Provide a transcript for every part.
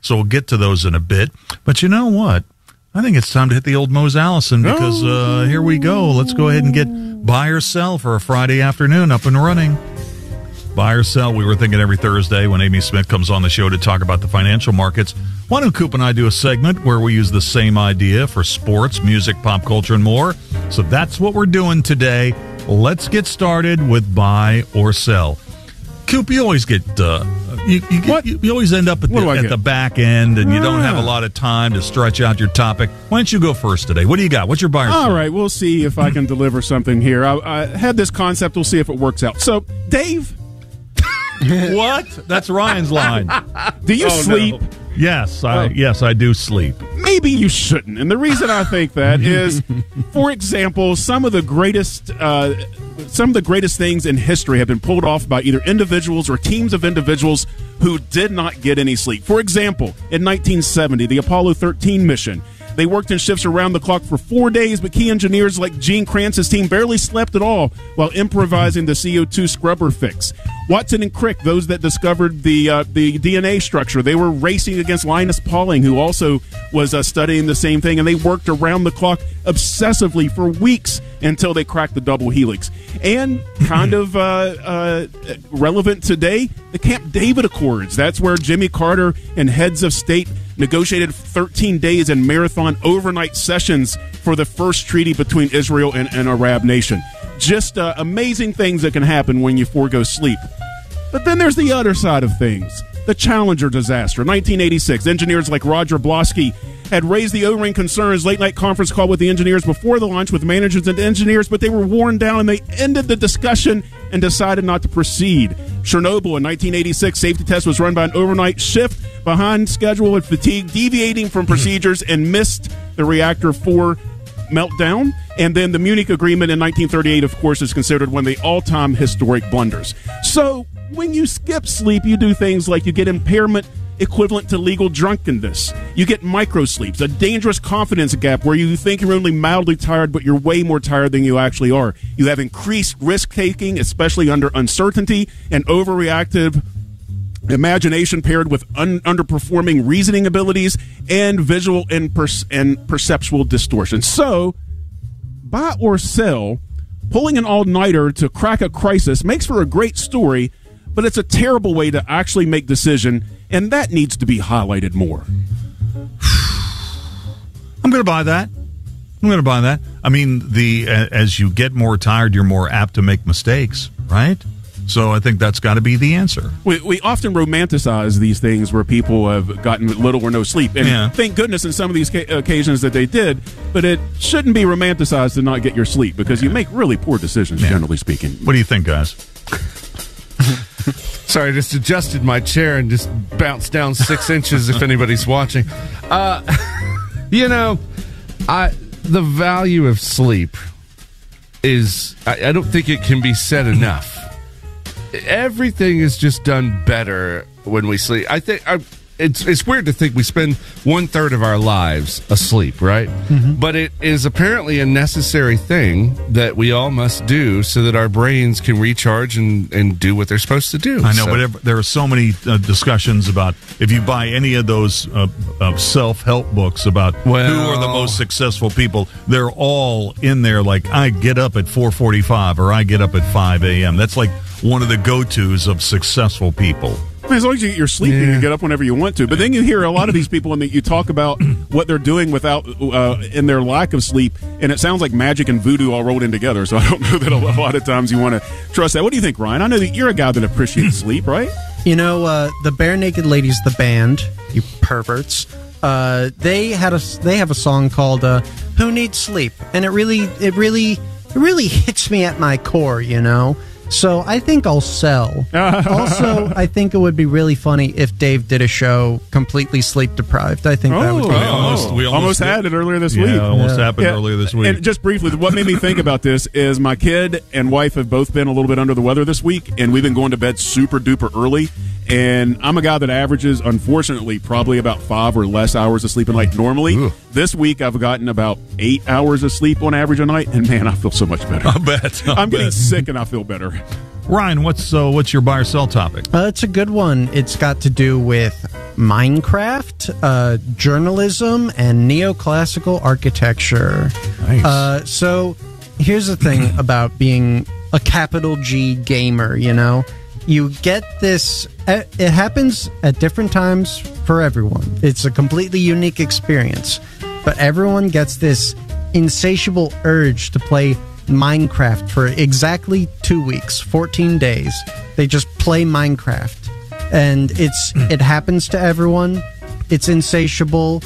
So we'll get to those in a bit. But you know what? I think it's time to hit the old Mose Allison because here we go. Let's go ahead and get buy or sell for a Friday afternoon up and running. Buy or sell, we were thinking every Thursday when Amy Smith comes on the show to talk about the financial markets. Why don't Coop and I do a segment where we use the same idea for sports, music, pop culture, and more? So that's what we're doing today. Let's get started with buy or sell. Coop, you always get you always end up at the back end, and you don't have a lot of time to stretch out your topic. Why don't you go first today? What do you got? What's your buy or sell? All right, we'll see if I can deliver something here. I had this concept. We'll see if it works out. So, Dave. What? That's Ryan's line. Do you sleep? No. Yes, I do sleep. Maybe you shouldn't. And the reason I think that is, for example, some of the greatest things in history have been pulled off by either individuals or teams of individuals who did not get any sleep. For example, in 1970, the Apollo 13 mission. They worked in shifts around the clock for 4 days, but key engineers like Gene Kranz's team barely slept at all while improvising the CO2 scrubber fix. Watson and Crick, those that discovered the DNA structure, they were racing against Linus Pauling, who also was studying the same thing, and they worked around the clock obsessively for weeks until they cracked the double helix. And kind of relevant today, the Camp David Accords. That's where Jimmy Carter and heads of state negotiated 13 days in marathon overnight sessions for the first treaty between Israel and an Arab nation. Just amazing things that can happen when you forego sleep. But then there's the other side of things. The Challenger disaster. 1986, engineers like Roger Blosky had raised the O-ring concerns, late-night conference call with the engineers before the launch with managers and engineers, but they were worn down and they ended the discussion and decided not to proceed. Chernobyl in 1986, safety test was run by an overnight shift behind schedule and fatigue, deviating from procedures and missed the reactor 4 meltdown. And then the Munich Agreement in 1938, of course, is considered one of the all-time historic blunders. So when you skip sleep, you do things like you get impairment equivalent to legal drunkenness. You get microsleeps, a dangerous confidence gap where you think you're only mildly tired, but you're way more tired than you actually are. You have increased risk-taking, especially under uncertainty, and overreactive imagination paired with underperforming reasoning abilities and visual and perceptual distortion. So, buy or sell, pulling an all-nighter to crack a crisis makes for a great story, but it's a terrible way to actually make decision, and that needs to be highlighted more. I'm going to buy that. I mean, as you get more tired, you're more apt to make mistakes, right? So I think that's got to be the answer. We often romanticize these things where people have gotten little or no sleep. And thank goodness in some of these occasions that they did, but it shouldn't be romanticized to not get your sleep because you make really poor decisions, generally speaking. What do you think, guys? Sorry, I just adjusted my chair and just bounced down 6 inches if anybody's watching. The value of sleep is, I don't think it can be said enough. Everything is just done better when we sleep. I think it's weird to think we spend 1/3 of our lives asleep, right? Mm-hmm. But it is apparently a necessary thing that we all must do so that our brains can recharge and do what they're supposed to do. I know, but there are so many discussions about if you buy any of those self-help books about who are the most successful people, they're all in there like, I get up at 4:45 or I get up at 5 a.m. That's like one of the go-tos of successful people. As long as you get your sleep, you can get up whenever you want to. But then you hear a lot of these people, and you talk about what they're doing without in their lack of sleep, and it sounds like magic and voodoo all rolled in together. So I don't know that a lot of times you want to trust that. What do you think, Ryan? I know that you're a guy that appreciates sleep, right? You know, the Bare Naked Ladies, the band, you perverts. They have a song called "Who Needs Sleep," and it really hits me at my core, you know. So I think I'll sell. Also, I think it would be really funny if Dave did a show completely sleep deprived. I think that would be we almost had it earlier this week. Almost happened earlier this week. And just briefly, what made me think about this is my kid and wife have both been a little bit under the weather this week, and we've been going to bed super duper early. And I'm a guy that averages, unfortunately, probably about 5 or less hours of sleep a night normally. Ugh. This week, I've gotten about 8 hours of sleep on average a night, and man, I feel so much better. I bet. I'm getting sick, and I feel better. Ryan, what's your buy or sell topic? It's a good one. It's got to do with Minecraft, journalism, and neoclassical architecture. Nice. So here's the thing about being a capital G gamer, you know? You get this, it happens at different times for everyone. It's a completely unique experience. But everyone gets this insatiable urge to play Minecraft for exactly 2 weeks, 14 days. They just play Minecraft, and it happens to everyone. It's insatiable.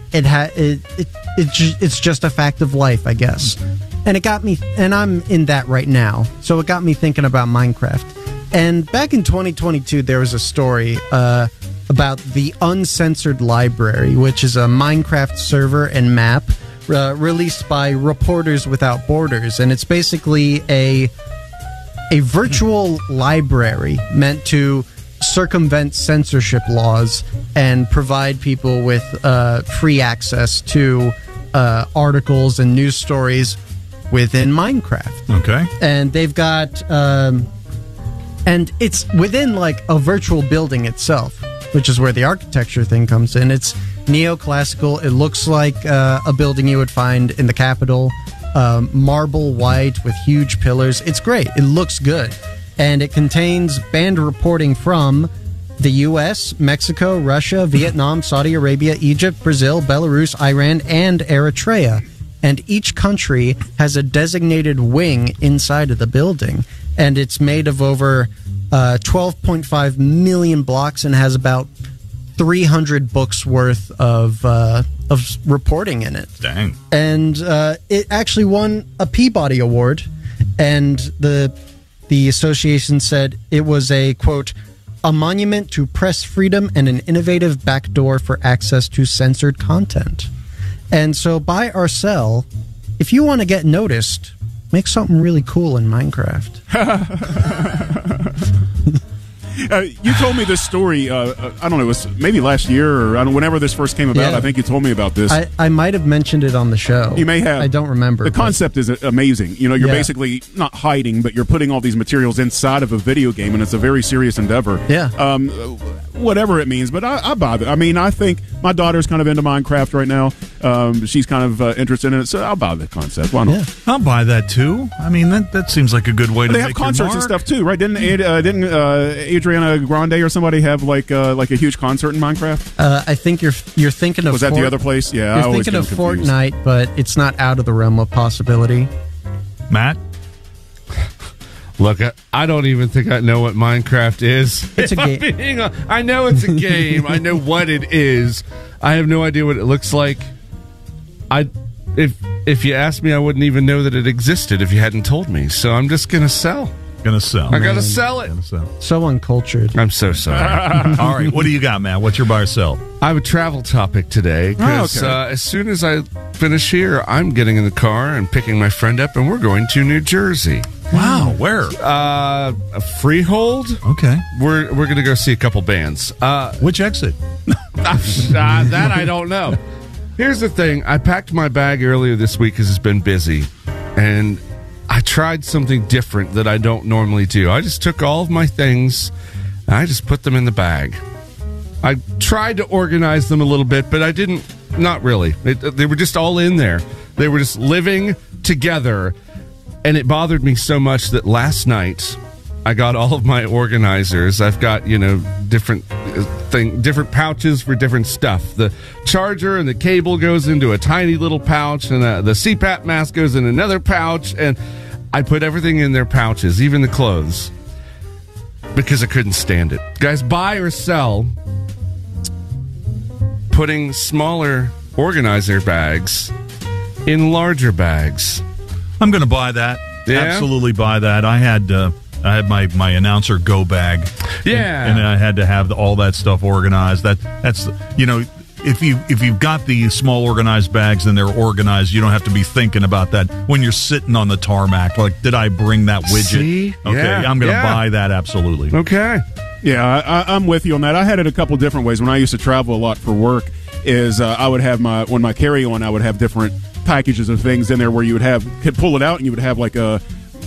It's just a fact of life, I guess. And it got me, and I'm in that right now. So it got me thinking about Minecraft. And back in 2022, there was a story about the Uncensored Library, which is a Minecraft server and map released by Reporters Without Borders, and it's basically a virtual library meant to circumvent censorship laws and provide people with free access to articles and news stories within Minecraft. Okay. And they've got and it's within like a virtual building itself, which is where the architecture thing comes in. It's neoclassical. It looks like a building you would find in the Capitol. Marble white with huge pillars. It's great. It looks good. And it contains banned reporting from the U.S., Mexico, Russia, Vietnam, Saudi Arabia, Egypt, Brazil, Belarus, Iran, and Eritrea. And each country has a designated wing inside of the building. And it's made of over 12.5 million blocks and has about 300 books worth of reporting in it. Dang. And it actually won a Peabody Award, and the association said it was a, quote, a monument to press freedom and an innovative backdoor for access to censored content. And so buy or sell, if you want to get noticed, make something really cool in Minecraft. You told me this story, I don't know, it was maybe last year or I don't, whenever this first came about. Yeah. I think you told me about this. I might have mentioned it on the show. You may have. I don't remember. The concept is amazing. You know, you're Yeah. basically not hiding, but you're putting all these materials inside of a video game, and it's a very serious endeavor. Yeah. Whatever it means, but I buy that. I mean, I think my daughter's kind of into Minecraft right now. She's kind of interested in it, so I'll buy the concept. Why not? Yeah. I'll buy that too. I mean, that seems like a good way to They make have concerts your and mark. stuff too, right? Didn't Adriana Grande or somebody have like a huge concert in Minecraft? I think you're thinking of Was that the other place? Yeah, I You're always thinking of get them confused. Fortnite, but it's not out of the realm of possibility. Matt? Look, I don't even think I know what Minecraft is. It's a If I'm game. being I know it's a game. I know what it is. I have no idea what it looks like. If you asked me, I wouldn't even know that it existed if you hadn't told me. So I'm just gonna sell. Gonna sell. I gotta sell it. Gonna sell. So uncultured. I'm so sorry. All right, what do you got, Matt? What's your buy or sell? I have a travel topic today because okay. as soon as I finish here, I'm getting in the car and picking my friend up, and we're going to New Jersey. Wow, where? Freehold. Okay. We're going to go see a couple bands. Which exit? That I don't know. Here's the thing. I packed my bag earlier this week because it's been busy, and I tried something different that I don't normally do. I just took all of my things and I just put them in the bag. I tried to organize them a little bit, but I didn't. Not really. They were just all in there. They were just living together, and it bothered me so much that last night I got all of my organizers. I've got, different different pouches for different stuff. The charger and the cable goes into a tiny little pouch, and the CPAP mask goes in another pouch, and I put everything in their pouches, even the clothes, because I couldn't stand it. Guys, buy or sell putting smaller organizer bags in larger bags. I'm going to buy that. Yeah? Absolutely buy that. I had my announcer go bag. Yeah. and I had to have all that stuff organized. That's if you've got the small organized bags and they're organized, you don't have to be thinking about that when you're sitting on the tarmac. Like, did I bring that widget? See? Okay, Yeah. I'm going to Yeah. buy that absolutely. Okay. Yeah, I'm with you on that. I had it a couple different ways. When I used to travel a lot for work, is I would have my carry-on, I would have different packages of things in there where you could pull it out and you would have like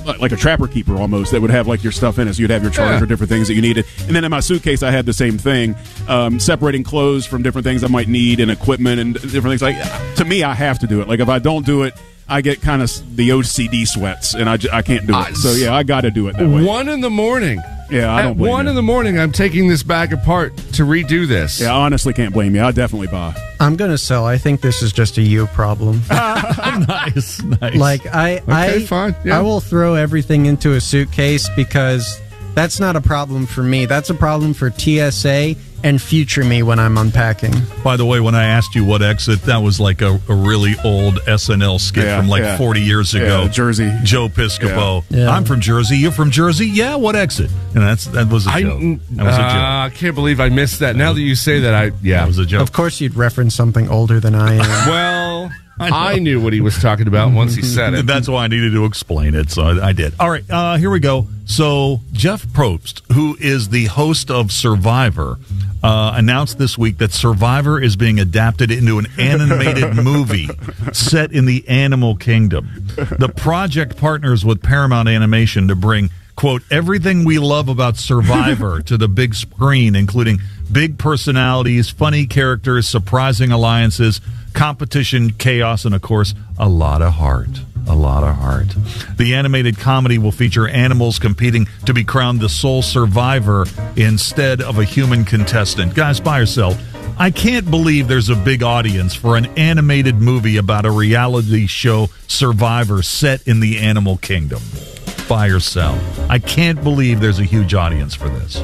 like a trapper keeper almost that would have like your stuff in it. So you'd have your charger, different things that you needed. And then in my suitcase, I had the same thing, separating clothes from different things I might need and equipment and different things. Like, to me, I have to do it. Like, if I don't do it, I get kind of the OCD sweats, and I can't do it. So, yeah, I got to do it that way. 1 a.m. Yeah, I don't blame you. At 1 a.m, I'm taking this bag apart to redo this. Yeah, I honestly can't blame you. I definitely buy. I'm going to sell. I think this is just a you problem. Nice. Like, fine. Yeah. I will throw everything into a suitcase because that's not a problem for me. That's a problem for TSA and future me when I'm unpacking. By the way, when I asked you what exit, that was like a really old SNL skit from 40 years ago. Yeah, Jersey. Joe Piscopo. Yeah. I'm from Jersey. You're from Jersey? Yeah, what exit? And that was a joke. That was a joke. I can't believe I missed that. Now that you say that, that was a joke. Of course you'd reference something older than I am. Well, I knew what he was talking about once he said it. That's why I needed to explain it, so I did. All right, here we go. So Jeff Probst, who is the host of Survivor, announced this week that Survivor is being adapted into an animated movie set in the animal kingdom. The project partners with Paramount Animation to bring, quote, everything we love about Survivor to the big screen, including big personalities, funny characters, surprising alliances, competition, chaos, and, of course, a lot of heart. A lot of heart. The animated comedy will feature animals competing to be crowned the sole survivor instead of a human contestant. Guys, buy or sell. I can't believe there's a big audience for an animated movie about a reality show Survivor set in the animal kingdom. Buy or sell. I can't believe there's a huge audience for this.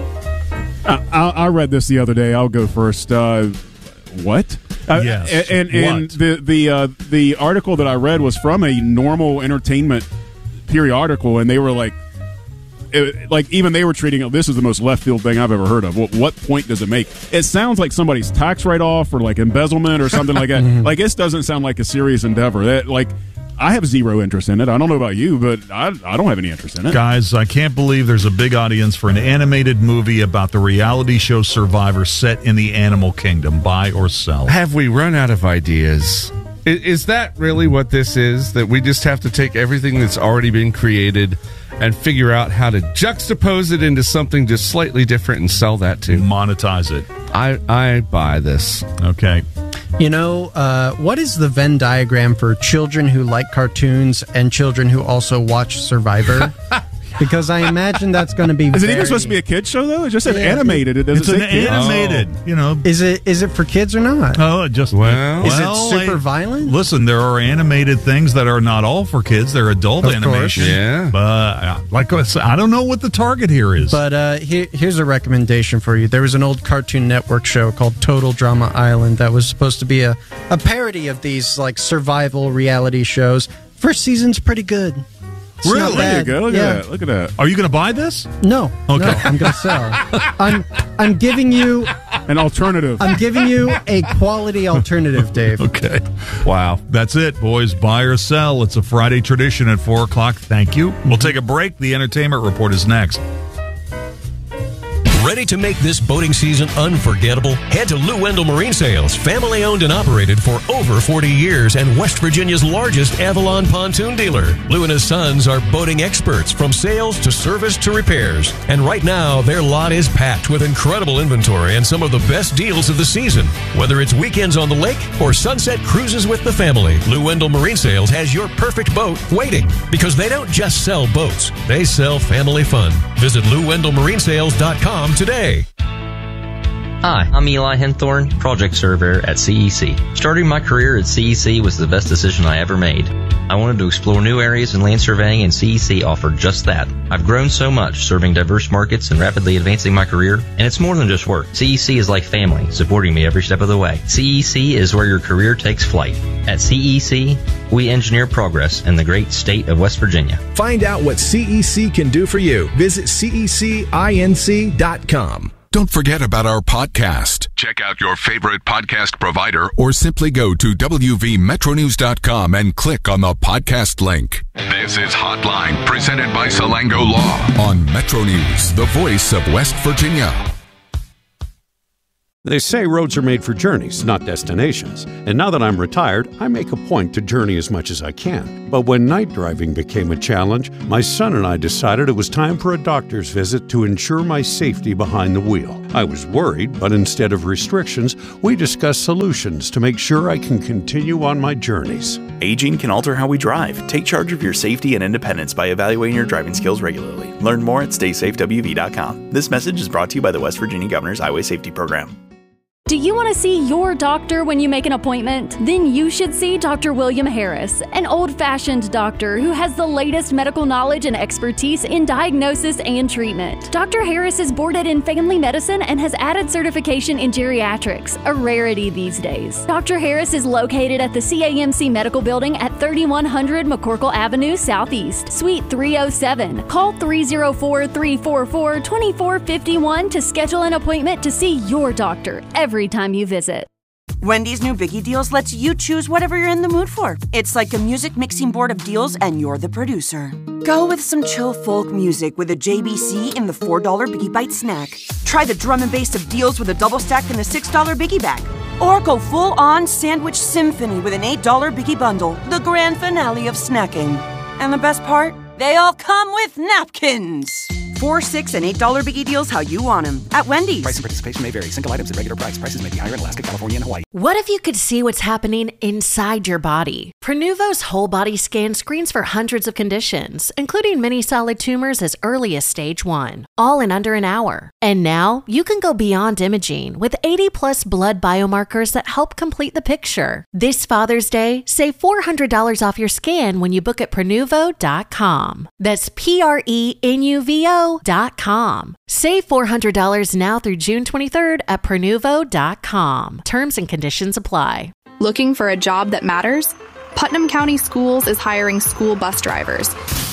I read this the other day. I'll go first. What? Yes. And the article that I read was from a normal entertainment periodical, and they were like, even they were treating it. This is the most left field thing I've ever heard of. What point does it make? It sounds like somebody's tax write off or like embezzlement or something like that. Like, this doesn't sound like a serious endeavor. I have zero interest in it. I don't know about you, but I don't have any interest in it. Guys, I can't believe there's a big audience for an animated movie about the reality show Survivor set in the animal kingdom. Buy or sell. Have we run out of ideas? Is that really what this is? That we just have to take everything that's already been created and figure out how to juxtapose it into something just slightly different and sell that too? Monetize it. I buy this. Okay. You know, what is the Venn diagram for children who like cartoons and children who also watch Survivor? Because I imagine that's going to be. Is it even supposed to be a kid's show though? It just said animated. It doesn't It's say an kids. animated. You know. Is it for kids or not? Oh, just Is it super violent? Listen, there are animated things that are not all for kids. They're adult Of animation. course. Yeah. But like I said, I don't know what the target here is. But here's a recommendation for you. There was an old Cartoon Network show called Total Drama Island that was supposed to be a parody of these like survival reality shows. First season's pretty good. It's not Really? There you bad. go. Look Yeah. at that. Look at that. Are you going to buy this? No. Okay. No, I'm going to sell. I'm giving you An alternative. a quality alternative, Dave. Okay. Wow. That's it, boys. Buy or sell. It's a Friday tradition at 4 o'clock. Thank you. We'll take a break. The Entertainment Report is next. Ready to make this boating season unforgettable? Head to Lou Wendell Marine Sales, family owned and operated for over 40 years and West Virginia's largest Avalon pontoon dealer. Lou and his sons are boating experts from sales to service to repairs. And right now, their lot is packed with incredible inventory and some of the best deals of the season. Whether it's weekends on the lake or sunset cruises with the family, Lou Wendell Marine Sales has your perfect boat waiting, because they don't just sell boats, they sell family fun. Visit LouWendellMarineSales.com today. Hi, I'm Eli Henthorne, project surveyor at CEC. Starting my career at CEC was the best decision I ever made. I wanted to explore new areas in land surveying, and CEC offered just that. I've grown so much serving diverse markets and rapidly advancing my career, and it's more than just work. CEC is like family, supporting me every step of the way. CEC is where your career takes flight. At CEC, we engineer progress in the great state of West Virginia. Find out what CEC can do for you. Visit CECinc.com. Don't forget about our podcast. Check out your favorite podcast provider or simply go to WVMetroNews.com and click on the podcast link. This is Hotline, presented by Salango Law on Metro News, the voice of West Virginia. They say roads are made for journeys, not destinations. And now that I'm retired, I make a point to journey as much as I can. But when night driving became a challenge, my son and I decided it was time for a doctor's visit to ensure my safety behind the wheel. I was worried, but instead of restrictions, we discussed solutions to make sure I can continue on my journeys. Aging can alter how we drive. Take charge of your safety and independence by evaluating your driving skills regularly. Learn more at StaySafeWV.com. This message is brought to you by the West Virginia Governor's Highway Safety Program. Do you want to see your doctor when you make an appointment? Then you should see Dr. William Harris, an old-fashioned doctor who has the latest medical knowledge and expertise in diagnosis and treatment. Dr. Harris is boarded in family medicine and has added certification in geriatrics, a rarity these days. Dr. Harris is located at the CAMC Medical Building at 3100 McCorkle Avenue Southeast, Suite 307. Call 304-344-2451 to schedule an appointment to see your doctor every time you visit. Wendy's new Biggie Deals lets you choose whatever you're in the mood for. It's like a music mixing board of deals and you're the producer. Go with some chill folk music with a JBC in the $4 Biggie Bite snack. Try the drum and bass of deals with a double stack in the $6 Biggie Bag. Or go full-on sandwich symphony with an $8 Biggie Bundle, the grand finale of snacking. And the best part? They all come with napkins. $4, $6, and $8 Biggie Deals how you want them at Wendy's. Price and participation may vary. Single items at regular price. Prices may be higher in Alaska, California, and Hawaii. What if you could see what's happening inside your body? Prenuvo's whole body scan screens for hundreds of conditions, including many solid tumors as early as stage 1, all in under an hour. And now you can go beyond imaging with 80+ blood biomarkers that help complete the picture. This Father's Day, save $400 off your scan when you book at Prenuvo.com. That's Prenuvo.com. Save $400 now through June 23rd at Prenuvo.com. Terms and conditions apply. Looking for a job that matters? Putnam County Schools is hiring school bus drivers.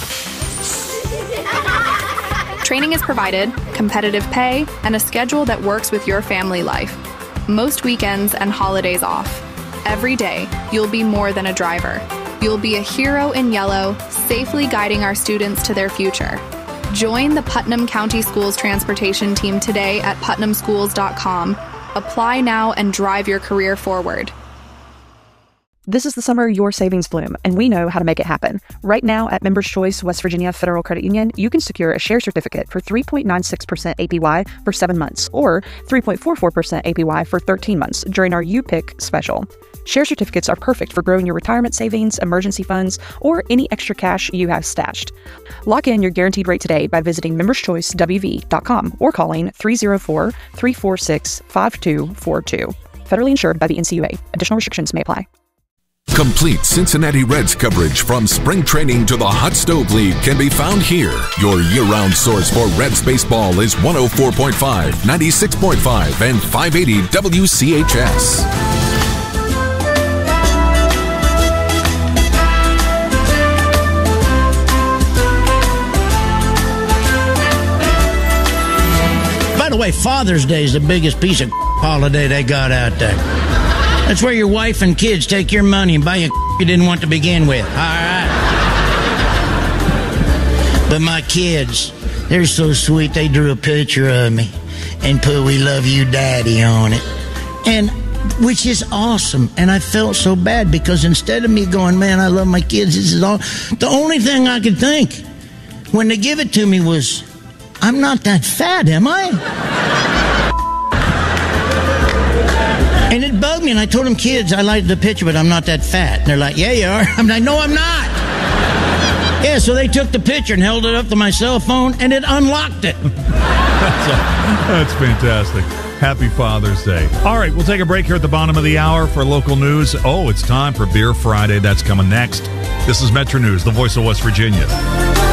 Training is provided, competitive pay, and a schedule that works with your family life. Most weekends and holidays off. Every day, you'll be more than a driver. You'll be a hero in yellow, safely guiding our students to their future. Join the Putnam County Schools transportation team today at putnamschools.com. Apply now and drive your career forward. This is the summer your savings bloom, and we know how to make it happen. Right now at Members Choice West Virginia Federal Credit Union, you can secure a share certificate for 3.96% APY for 7 months or 3.44% APY for 13 months during our U-Pick special. Share certificates are perfect for growing your retirement savings, emergency funds, or any extra cash you have stashed. Lock in your guaranteed rate today by visiting memberschoicewv.com or calling 304-346-5242. Federally insured by the NCUA. Additional restrictions may apply. Complete Cincinnati Reds coverage from spring training to the Hot Stove League can be found here. Your year-round source for Reds baseball is 104.5, 96.5, and 580 WCHS. By the way, Father's Day is the biggest piece of holiday they got out there. That's where your wife and kids take your money and buy you you didn't want to begin with. All right. But my kids, they're so sweet. They drew a picture of me and put "We love you, Daddy" on it. And which is awesome. And I felt so bad because instead of me going, man, I love my kids, this is all, the only thing I could think when they give it to me was, I'm not that fat, am I? And it bugged me, and I told them, kids, I like the picture, but I'm not that fat. And they're like, yeah, you are. I'm like, no, I'm not. Yeah, so they took the picture and held it up to my cell phone, and it unlocked it. That's fantastic. Happy Father's Day. All right, we'll take a break here at the bottom of the hour for local news. Oh, it's time for Beer Friday. That's coming next. This is Metro News, the voice of West Virginia.